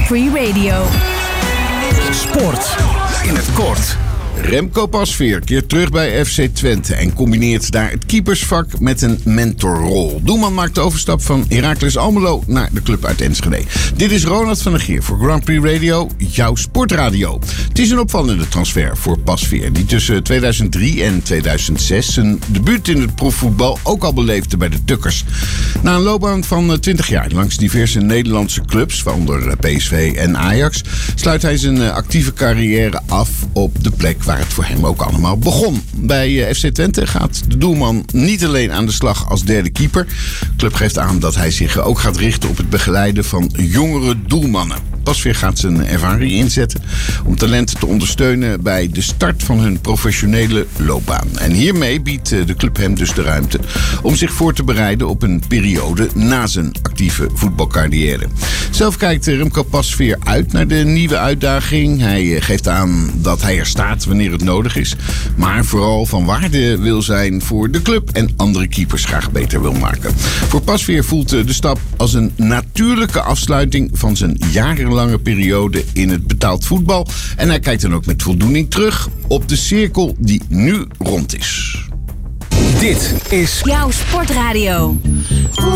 Prix Radio. Sport in het kort. Remco Pasveer keert terug bij FC Twente en combineert daar het keepersvak met een mentorrol. Doelman maakt de overstap van Heracles Almelo naar de club uit Enschede. Dit is Ronald van der Geer voor Grand Prix Radio, jouw sportradio. Het is een opvallende transfer voor Pasveer, die tussen 2003 en 2006 zijn debuut in het profvoetbal ook al beleefde bij de Tukkers. Na een loopbaan van 20 jaar langs diverse Nederlandse clubs, waaronder PSV en Ajax, sluit hij zijn actieve carrière af op de plek waar het voor hem ook allemaal begon. Bij FC Twente gaat de doelman niet alleen aan de slag als derde keeper. De club geeft aan dat hij zich ook gaat richten op het begeleiden van jongere doelmannen. Pasveer gaat zijn ervaring inzetten om talenten te ondersteunen bij de start van hun professionele loopbaan. En hiermee biedt de club hem dus de ruimte om zich voor te bereiden op een periode na zijn actieve voetbalcarrière. Zelf kijkt Remco Pasveer uit naar de nieuwe uitdaging. Hij geeft aan dat hij er staat wanneer het nodig is, maar vooral van waarde wil zijn voor de club en andere keepers graag beter wil maken. Voor Pasveer voelt de stap als een natuurlijke afsluiting van zijn jarenlange periode in het betaald voetbal. En hij kijkt dan ook met voldoening terug op de cirkel die nu rond is. Dit is Jouw sportradio.